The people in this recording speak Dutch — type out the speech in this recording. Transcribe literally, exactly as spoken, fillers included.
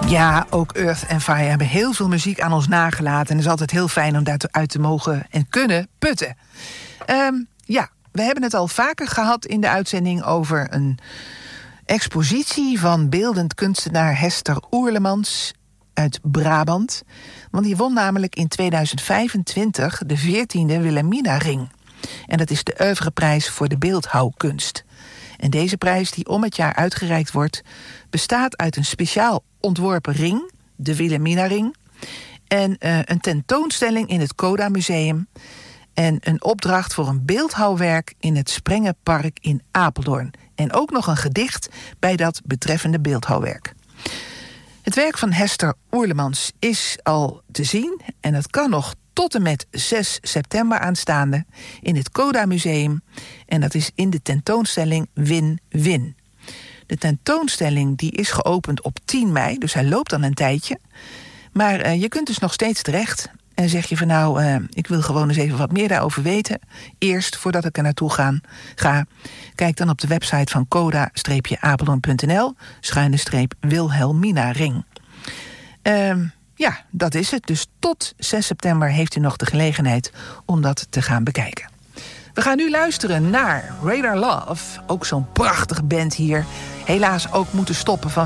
Ja, ook Earth and Fire hebben heel veel muziek aan ons nagelaten. En het is altijd heel fijn om daaruit te mogen en kunnen putten. Um, ja, we hebben het al vaker gehad in de uitzending over een expositie van beeldend kunstenaar Hester Oerlemans uit Brabant. Want die won namelijk in tweeduizend vijfentwintig de veertiende Wilhelmina-ring. En dat is de oeuvreprijs voor de beeldhouwkunst. En deze prijs, die om het jaar uitgereikt wordt, bestaat uit een speciaal ontworpen ring, de Wilhelmina-ring, en uh, een tentoonstelling in het Coda Museum en een opdracht voor een beeldhouwwerk in het Sprengenpark in Apeldoorn. En ook nog een gedicht bij dat betreffende beeldhouwwerk. Het werk van Hester Oerlemans is al te zien en dat kan nog tot en met zes september aanstaande in het Coda Museum. En dat is in de tentoonstelling Win-Win. De tentoonstelling die is geopend op tien mei, dus hij loopt dan een tijdje. Maar uh, je kunt dus nog steeds terecht. En zeg je van nou, uh, ik wil gewoon eens even wat meer daarover weten. Eerst, voordat ik er naartoe gaan, ga, kijk dan op de website van coda-apeldoorn punt n l, schuine streep Wilhelmina ring. Uh, ja, dat is het. Dus tot zes september heeft u nog de gelegenheid om dat te gaan bekijken. We gaan nu luisteren naar Radar Love. Ook zo'n prachtige band hier. Helaas ook moeten stoppen van